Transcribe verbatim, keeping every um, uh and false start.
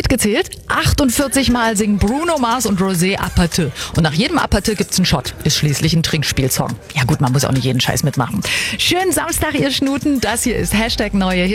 gezählt? achtundvierzig Mal singen Bruno Mars und Rosé Apathy. Und nach jedem Apathy gibt's einen Shot. Ist schließlich ein Trinkspielsong. Ja gut, man muss auch nicht jeden Scheiß mitmachen. Schönen Samstag, ihr Schnuten. Das hier ist Hashtag Neue Hits.